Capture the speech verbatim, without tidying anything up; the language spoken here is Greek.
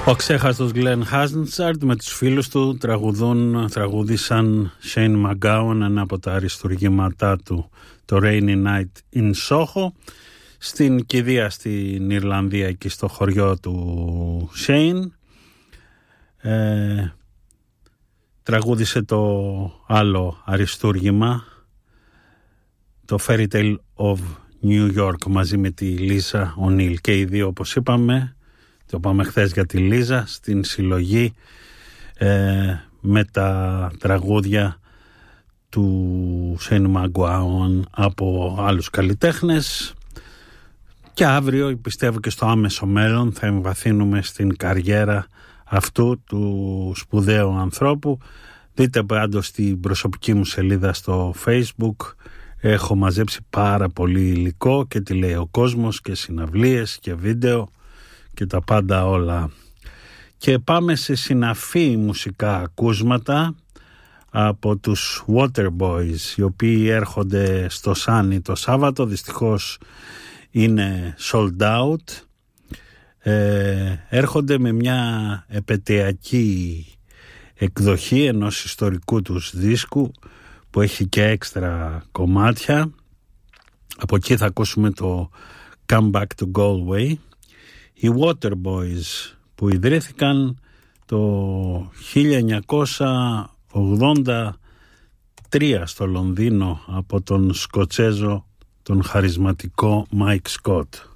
Ο ξέχαστος Glenn Hansard με τους φίλους του τραγουδούν, τραγούδισαν Shane MacGowan, ένα από τα αριστουργήματά του, το Rainy Night in Soho, στην κηδεία στην Ιρλανδία, εκεί στο χωριό του Shane. Ε, τραγούδισε το άλλο αριστούργημα, το Fairy Tale of New York, μαζί με τη Λίζα Ονίλ, και οι δύο, όπως είπαμε, το είπαμε χθες για τη Λίζα, στην συλλογή ε, με τα τραγούδια του Shane MacGowan από άλλους καλλιτέχνες. Και αύριο, πιστεύω και στο άμεσο μέλλον, θα εμβαθύνουμε στην καριέρα αυτού του σπουδαίου ανθρώπου. Δείτε πάντως την προσωπική μου σελίδα στο Facebook, έχω μαζέψει πάρα πολύ υλικό και τι λέει ο κόσμος και συναυλίες και βίντεο και τα πάντα όλα. Και πάμε σε συναφή μουσικά ακούσματα από τους Waterboys, οι οποίοι έρχονται στο Σάνι το Σάββατο. Δυστυχώς είναι sold out. Ε, έρχονται με μια επετειακή εκδοχή ενός ιστορικού τους δίσκου που έχει και έξτρα κομμάτια. Από εκεί θα ακούσουμε το Come Back to Galway. Οι Waterboys, που ιδρύθηκαν το χίλια εννιακόσια ογδόντα τρία στο Λονδίνο από τον Σκοτσέζο, τον χαρισματικό Mike Scott.